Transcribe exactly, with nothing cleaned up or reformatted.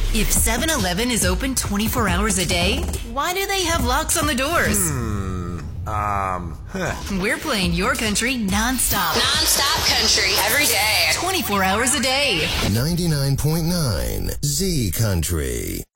If seven eleven is open twenty-four hours a day, why do they have locks on the doors? Hmm. Um. Huh. We're playing your country nonstop. Nonstop country every day. twenty-four hours a day. ninety-nine point nine Z Country.